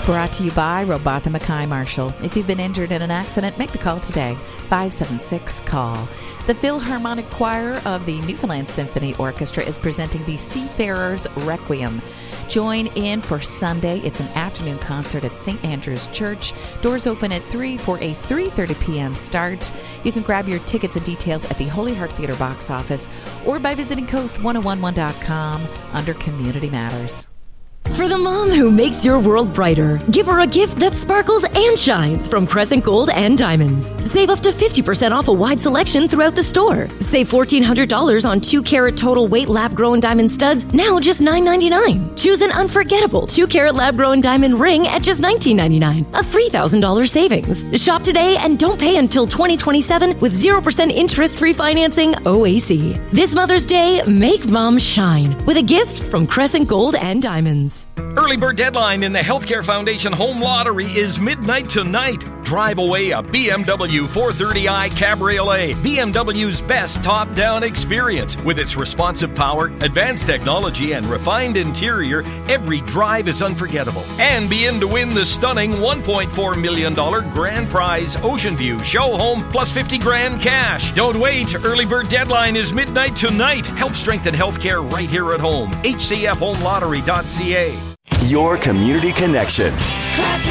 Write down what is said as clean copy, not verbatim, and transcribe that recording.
Brought to you by Robatha Mackay Marshall. If you've been injured in an accident, make the call today. 576-CALL. The Philharmonic Choir of the Newfoundland Symphony Orchestra is presenting the Seafarers Requiem. Join in for Sunday. It's an afternoon concert at St. Andrew's Church. Doors open at 3 for a 3:30 p.m. start. You can grab your tickets and details at the Holy Heart Theatre box office or by visiting coast1011.com under Community Matters. For the mom who makes your world brighter, give her a gift that sparkles and shines from Crescent Gold and Diamonds. Save up to 50% off a wide selection throughout the store. Save $1,400 on 2-carat total weight lab-grown diamond studs, now just $9.99. Choose an unforgettable 2-carat lab-grown diamond ring at just $19.99, a $3,000 savings. Shop today and don't pay until 2027 with 0% interest-free financing OAC. This Mother's Day, make mom shine with a gift from Crescent Gold and Diamonds. Early bird deadline in the Healthcare Foundation Home Lottery is midnight tonight. Drive away a BMW 430i Cabriolet, BMW's best top-down experience. With its responsive power, advanced technology, and refined interior, every drive is unforgettable. And be in to win the stunning $1.4 million grand prize Ocean View show home plus $50,000 cash. Don't wait. Early bird deadline is midnight tonight. Help strengthen healthcare right here at home. HCFHomeLottery.ca. Your community connection. Classic